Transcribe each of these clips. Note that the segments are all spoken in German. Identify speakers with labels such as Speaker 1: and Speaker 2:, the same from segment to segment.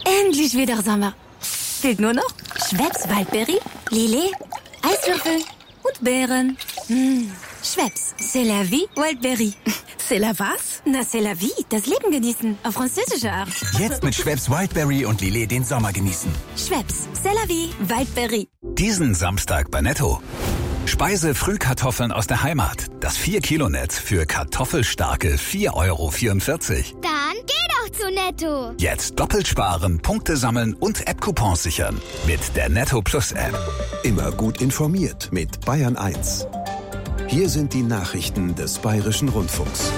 Speaker 1: Endlich wieder Sommer. Fehlt nur noch Schweppes Waldbeere, Lillet, Eiswürfel und Beeren. Schweppes, c'est la vie, Waldbeere.
Speaker 2: C'est la was?
Speaker 1: Na, c'est la vie, das Leben genießen, auf französische Art.
Speaker 3: Jetzt mit Schweppes Wildberry und Lillet den Sommer genießen.
Speaker 1: Schweppes, c'est la vie, Waldbeere.
Speaker 3: Diesen Samstag bei Netto. Speise-Frühkartoffeln aus der Heimat. Das 4-Kilo-Netz für kartoffelstarke 4,44 €.
Speaker 4: Dann geh doch zu Netto.
Speaker 3: Jetzt doppelt sparen, Punkte sammeln und App-Coupons sichern. Mit der Netto Plus App.
Speaker 5: Immer gut informiert mit Bayern 1. Hier sind die Nachrichten des Bayerischen Rundfunks.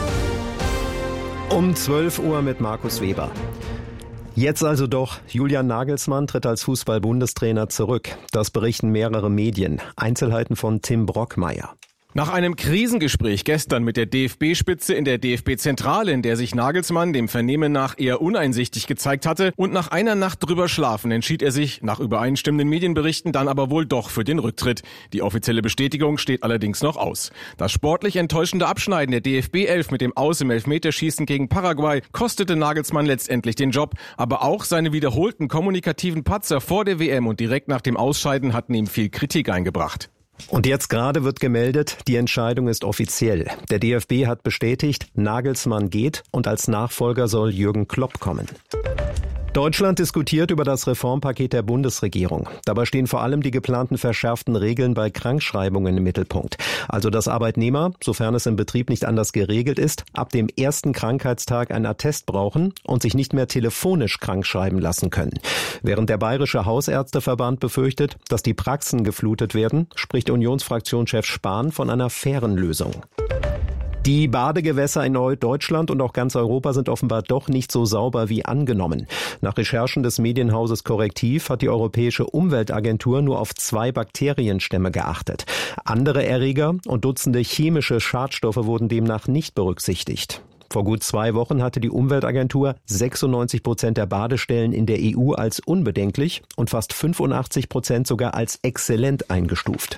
Speaker 6: Um 12 Uhr mit Markus Weber. Jetzt also doch, Julian Nagelsmann tritt als Fußball-Bundestrainer zurück. Das berichten mehrere Medien. Einzelheiten von Tim Brockmeier.
Speaker 7: Nach einem Krisengespräch gestern mit der DFB-Spitze in der DFB-Zentrale, in der sich Nagelsmann dem Vernehmen nach eher uneinsichtig gezeigt hatte, und nach einer Nacht drüber schlafen, entschied er sich, nach übereinstimmenden Medienberichten, dann aber wohl doch für den Rücktritt. Die offizielle Bestätigung steht allerdings noch aus. Das sportlich enttäuschende Abschneiden der DFB-11 mit dem Aus im Elfmeterschießen gegen Paraguay kostete Nagelsmann letztendlich den Job, aber auch seine wiederholten kommunikativen Patzer vor der WM und direkt nach dem Ausscheiden hatten ihm viel Kritik eingebracht.
Speaker 6: Und jetzt gerade wird gemeldet, die Entscheidung ist offiziell. Der DFB hat bestätigt, Nagelsmann geht und als Nachfolger soll Jürgen Klopp kommen. Deutschland diskutiert über das Reformpaket der Bundesregierung. Dabei stehen vor allem die geplanten verschärften Regeln bei Krankschreibungen im Mittelpunkt. Also dass Arbeitnehmer, sofern es im Betrieb nicht anders geregelt ist, ab dem ersten Krankheitstag ein Attest brauchen und sich nicht mehr telefonisch krankschreiben lassen können. Während der Bayerische Hausärzteverband befürchtet, dass die Praxen geflutet werden, spricht Unionsfraktionschef Spahn von einer fairen Lösung. Die Badegewässer in Deutschland und auch ganz Europa sind offenbar doch nicht so sauber wie angenommen. Nach Recherchen des Medienhauses Korrektiv hat die Europäische Umweltagentur nur auf 2 Bakterienstämme geachtet. Andere Erreger und Dutzende chemische Schadstoffe wurden demnach nicht berücksichtigt. Vor gut 2 Wochen hatte die Umweltagentur 96% der Badestellen in der EU als unbedenklich und fast 85% sogar als exzellent eingestuft.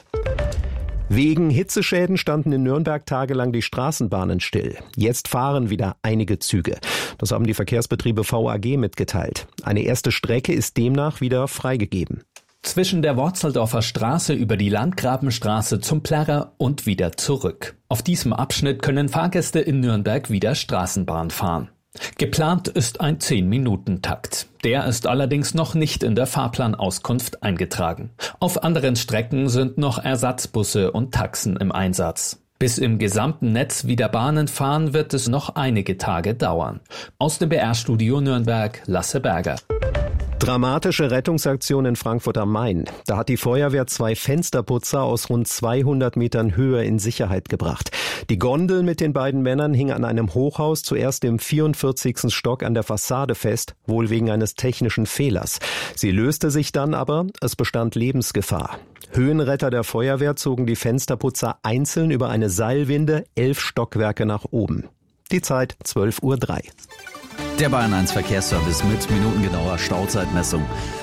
Speaker 6: Wegen Hitzeschäden standen in Nürnberg tagelang die Straßenbahnen still. Jetzt fahren wieder einige Züge. Das haben die Verkehrsbetriebe VAG mitgeteilt. Eine erste Strecke ist demnach wieder freigegeben.
Speaker 8: Zwischen der Worzeldorfer Straße über die Landgrabenstraße zum Plärrer und wieder zurück. Auf diesem Abschnitt können Fahrgäste in Nürnberg wieder Straßenbahn fahren. Geplant ist ein 10-Minuten-Takt. Der ist allerdings noch nicht in der Fahrplanauskunft eingetragen. Auf anderen Strecken sind noch Ersatzbusse und Taxen im Einsatz. Bis im gesamten Netz wieder Bahnen fahren, wird es noch einige Tage dauern. Aus dem BR-Studio Nürnberg, Lasse Berger.
Speaker 6: Dramatische Rettungsaktion in Frankfurt am Main. Da hat die Feuerwehr 2 Fensterputzer aus rund 200 Metern Höhe in Sicherheit gebracht. Die Gondel mit den beiden Männern hing an einem Hochhaus zuerst im 44. Stock an der Fassade fest, wohl wegen eines technischen Fehlers. Sie löste sich dann aber, es bestand Lebensgefahr. Höhenretter der Feuerwehr zogen die Fensterputzer einzeln über eine Seilwinde 11 Stockwerke nach oben. Die Zeit 12:03 Uhr.
Speaker 9: Der Bayern 1 Verkehrsservice mit minutengenauer Stauzeitmessung.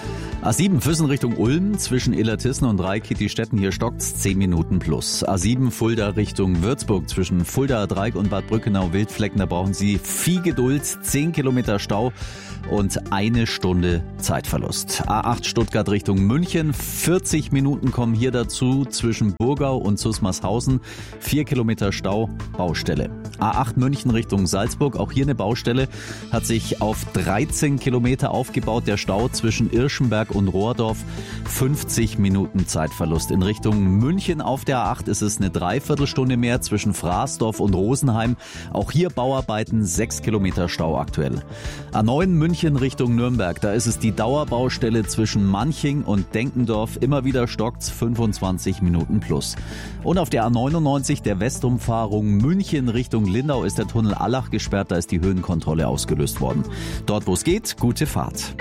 Speaker 9: A7 Füssen Richtung Ulm, zwischen Illertissen und Reikittistetten, hier stockt's 10 Minuten plus. A7 Fulda Richtung Würzburg, zwischen Fulda Dreieck und Bad Brückenau-Wildflecken, da brauchen Sie viel Geduld, 10 Kilometer Stau und 1 Stunde Zeitverlust. A8 Stuttgart Richtung München, 40 Minuten kommen hier dazu, zwischen Burgau und Susmarshausen, 4 Kilometer Stau, Baustelle. A8 München Richtung Salzburg, auch hier eine Baustelle, hat sich auf 13 Kilometer aufgebaut, der Stau zwischen Irschenberg und Rohrdorf, 50 Minuten Zeitverlust. In Richtung München auf der A8 ist es eine Dreiviertelstunde mehr zwischen Fraßdorf und Rosenheim. Auch hier Bauarbeiten, 6 Kilometer Stau aktuell. A9 München Richtung Nürnberg, da ist es die Dauerbaustelle zwischen Manching und Denkendorf. Immer wieder stockt's, 25 Minuten plus. Und auf der A99 der Westumfahrung München Richtung Lindau ist der Tunnel Allach gesperrt, da ist die Höhenkontrolle ausgelöst worden. Dort wo es geht, gute Fahrt.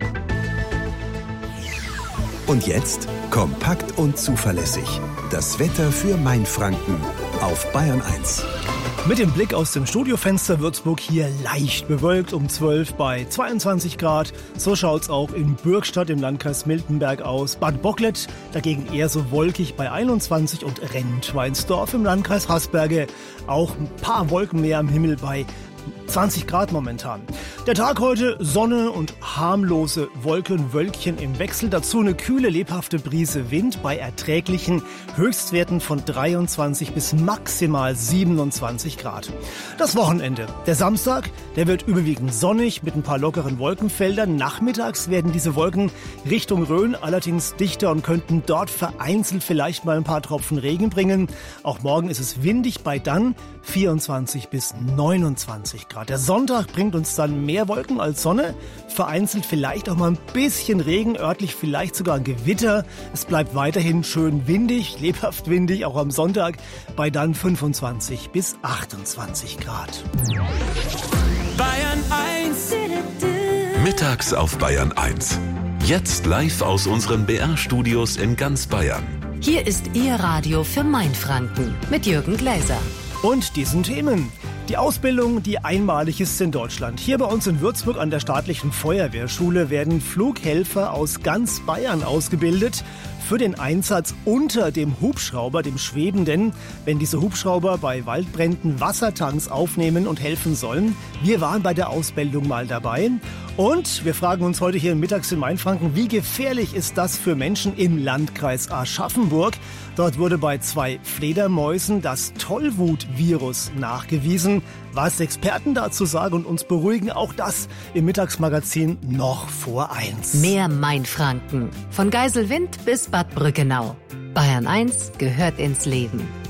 Speaker 5: Und jetzt kompakt und zuverlässig. Das Wetter für Mainfranken auf Bayern 1.
Speaker 10: Mit dem Blick aus dem Studiofenster Würzburg hier leicht bewölkt um 12 bei 22 Grad. So schaut's auch in Bürgstadt im Landkreis Miltenberg aus. Bad Bocklet dagegen eher so wolkig bei 21 und Rentweinsdorf im Landkreis Haßberge. Auch ein paar Wolken mehr am Himmel bei 20 Grad momentan. Der Tag heute, Sonne und harmlose Wolkenwölkchen im Wechsel. Dazu eine kühle, lebhafte Brise Wind bei erträglichen Höchstwerten von 23 bis maximal 27 Grad. Das Wochenende. Der Samstag, der wird überwiegend sonnig mit ein paar lockeren Wolkenfeldern. Nachmittags werden diese Wolken Richtung Rhön allerdings dichter und könnten dort vereinzelt vielleicht mal ein paar Tropfen Regen bringen. Auch morgen ist es windig bei dann 24 bis 29 Grad. Der Sonntag bringt uns dann mehr Wolken als Sonne, vereinzelt vielleicht auch mal ein bisschen Regen, örtlich vielleicht sogar ein Gewitter. Es bleibt weiterhin schön windig, lebhaft windig, auch am Sonntag bei dann 25 bis 28 Grad.
Speaker 2: Bayern 1. Mittags auf Bayern 1. Jetzt live aus unseren BR-Studios in ganz Bayern.
Speaker 11: Hier ist Ihr Radio für Mainfranken mit Jürgen Gläser.
Speaker 10: Und diesen Themen. Die Ausbildung, die einmalig ist in Deutschland. Hier bei uns in Würzburg an der staatlichen Feuerwehrschule werden Flughelfer aus ganz Bayern ausgebildet für den Einsatz unter dem Hubschrauber, dem Schwebenden, wenn diese Hubschrauber bei Waldbränden Wassertanks aufnehmen und helfen sollen. Wir waren bei der Ausbildung mal dabei. Und wir fragen uns heute hier mittags in Mainfranken, wie gefährlich ist das für Menschen im Landkreis Aschaffenburg? Dort wurde bei 2 Fledermäusen das Tollwut-Virus nachgewiesen. Was Experten dazu sagen und uns beruhigen, auch das im Mittagsmagazin noch vor 1.
Speaker 11: Mehr Mainfranken. Von Geiselwind bis Bad Brückenau. Bayern 1 gehört ins Leben.